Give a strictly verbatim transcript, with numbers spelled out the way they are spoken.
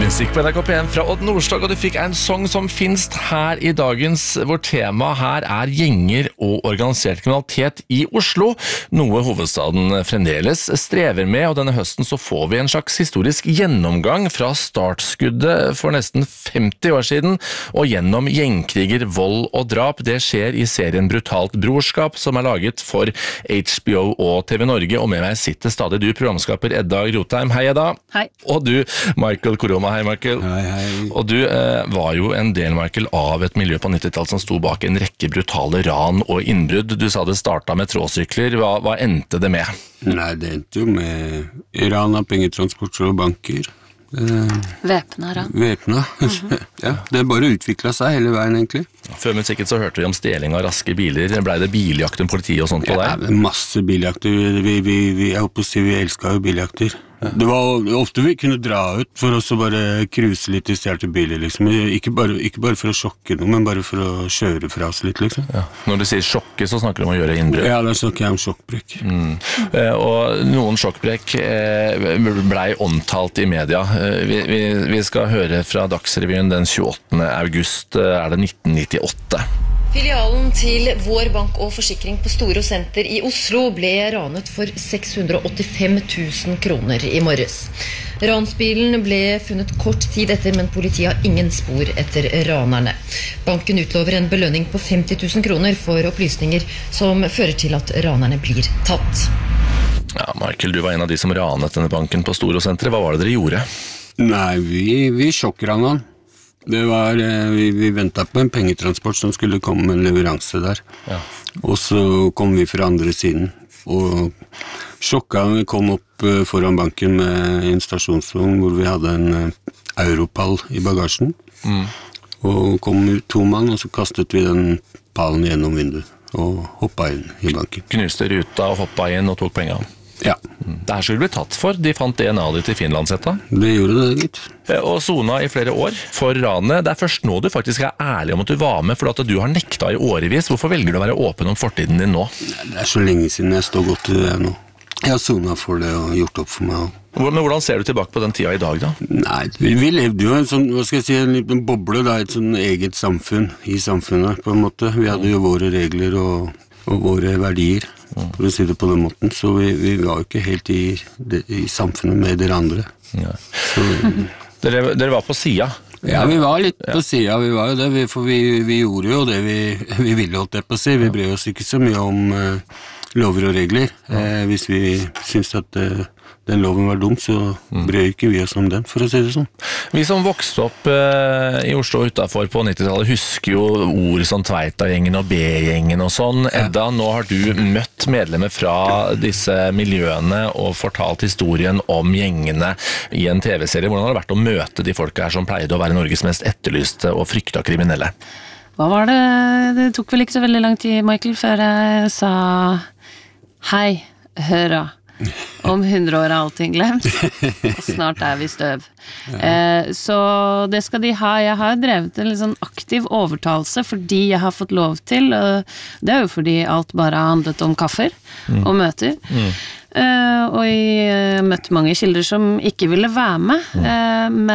Musikk på N R K P en fra Odd Nordstoga, og du fikk en sang som finnes her i dagens, hvor tema her er gjenger og organisert kriminalitet i Oslo, noe hovedstaden fremdeles strever med, og denne høsten så får vi en slags historisk gjennomgang fra startskuddet for nesten femti år siden, og gjennom gjengkriger, vold og drap. Det skjer i serien Brutalt brorskap, som er laget for H B O og T V Norge, og med meg sitter stadig du, programskaper Edda Grotheim. Hei Edda. Hei. Og du, Michael Koroma. Hei Michael. Hei, hei. Og du eh, var jo en del, Michael, av et miljø på nittitallet som sto bak en rekke brutale ran og innbrudd. Du sa det startet med tråsykler. Hva, hva endte det med? Nei, det endte jo med ran av pengetransporter og banker. Væpna ran. Væpna. Mm-hmm. Ja, det bare utviklet seg hele veien egentlig. Før musikken så hørte vi om steling av raske biler. Ble det biljakt om politi og sånt på deg? Ja, masse biljakter. Vi, vi, vi, jeg håper å si vi elsket jo biljakter. Ja. Det var ofte vi kunne dra ut for oss å bare kruse litt i stjerte biler, liksom. Ikke bare, ikke bare for å sjokke noe, men bare for å kjøre fra oss litt, liksom. Ja. Når du sier sjokke, så snakker du om å gjøre innbrudd. Ja, da snakker jeg om sjokkbrekk. Mm. Eh, og noen sjokkbrekk eh, blei omtalt i media. Eh, vi, vi, vi skal høre fra Dagsrevyen den tjueåttende august, eh, er det nitten nittiåtte. Filialen til Vår Bank og Forsikring på Storo Senter i Oslo ble ranet for seks hundre og åttifem tusen kroner i morges. Ransbilen ble funnet kort tid etter, men politiet har ingen spor etter ranerne. Banken utlover en belønning på femti tusen kroner for opplysninger som fører til at ranerne blir tatt. Ja, Michael, du var en av de som ranet denne banken på Storo Senteret. Hva var det dere gjorde? Nei, vi, vi sjokkranet. Det var, vi, vi ventet på en pengetransport som skulle komme med en leveranse der. Ja. Og så kom vi fra andre siden. Og sjokkene kom opp foran banken med en stasjonsvogn hvor vi hadde en Europall i bagasjen. Mm. Og kom ut to mann, og så kastet vi den pallen gjennom vinduet og hoppet inn i banken. Knuste ruta og hoppet inn og tok penger. Ja. Det her skulle bli tatt for. De fant D N A ditt i Finlandsetta. Det gjorde det, gitt. Og sona i flere år for ranet. Det er først nå du faktisk er ærlig om at du var med, for at du har nekta i årevis. Hvorfor velger du å være åpen om fortiden din nå? Det er så lenge siden jeg står godt til det nå. Jeg har sona for det og gjort opp for meg. Men hvordan ser du tilbake på den tida i dag da? Nei, vi, vi levde jo en sånn, hva skal jeg si, en liten boble da, et sånn eget samfunn i samfunnet på en måte. Vi hadde jo våre regler og, og våre verdier. For å si det på den måten, så vi, vi var jo ikke helt i, i samfunnet med dere andre. Ja. Så, dere, dere var på sida? Ja, vi var litt på sida, vi var jo det, vi, for vi, vi gjorde jo det vi, vi ville holdt det på å si. Vi brød oss ikke så mye om uh, lover og regler. Uh, hvis vi syntes at uh, den loven var dum, så brød ikke vi oss om den, for å si det sånn. Vi som vokste opp uh, i Oslo utenfor på nittitallet husker jo ord som Tveita-gjengen og B-gjengen og sånn. Edda, nå har du møtt medlemmer fra disse miljøene og fortalt historien om gjengene i en T V-serie. Hvordan har det vært å møte de folka her som pleide å være Norges mest etterlyste og frykta kriminelle? Hva var det? Det tok vel ikke så veldig lang tid, Michael, før jeg sa hei, høra. Om hundre år er allting glemt, og snart er vi støv. Ja. Eh, så det skal de ha. Jeg har drevet en litt sånn aktiv overtalelse fordi jeg har fått lov til, og det er jo fordi alt bare har handlet om kaffer mm. og møter. Mm. Eh, og jeg møtte mange kilder som ikke ville være med, mm. eh, men